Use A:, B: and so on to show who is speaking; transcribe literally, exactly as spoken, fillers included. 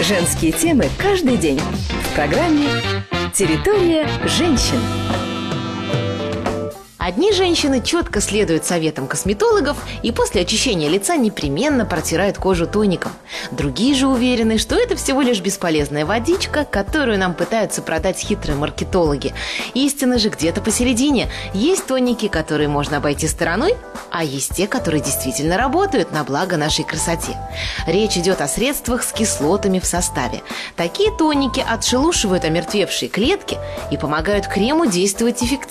A: Женские темы каждый день в программе «Территория женщин».
B: Одни женщины четко следуют советам косметологов и после очищения лица непременно протирают кожу тоником. Другие же уверены, что это всего лишь бесполезная водичка, которую нам пытаются продать хитрые маркетологи. Истина же где-то посередине. Есть тоники, которые можно обойти стороной, а есть те, которые действительно работают на благо нашей красоте. Речь идет о средствах с кислотами в составе. Такие тоники отшелушивают омертвевшие клетки и помогают крему действовать эффективно.